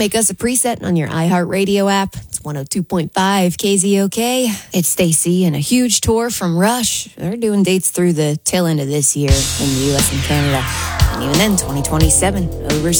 make us a preset on your iHeartRadio app. It's 102.5 KZOK. It's Stacy and a huge tour from Rush. They're doing dates through the tail end of this year in the U.S. and Canada. And even then, 2027, overseas.